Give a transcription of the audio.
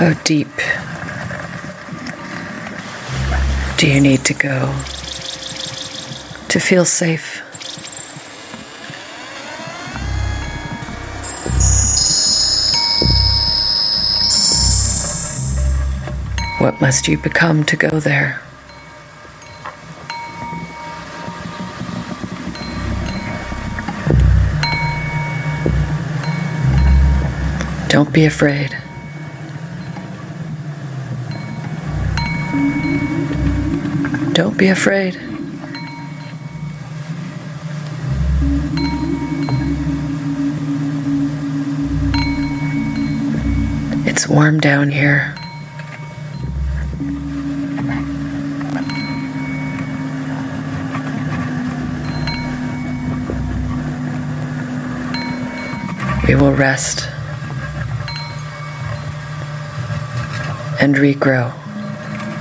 How deep do you need to go to feel safe? What must you become to go there? Don't be afraid. Don't be afraid. It's warm down here. We will rest and regrow.